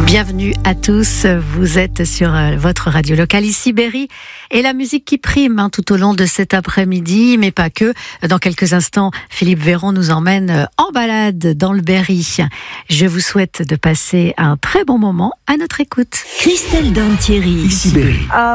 Bienvenue à tous, vous êtes sur votre radio locale ici Berry et la musique qui prime tout au long de cet après-midi, mais pas que. Dans quelques instants, Philippe Véron nous emmène en balade dans le Berry. Je vous souhaite de passer un très bon moment à notre écoute. Christelle Dantieri, ici Berry.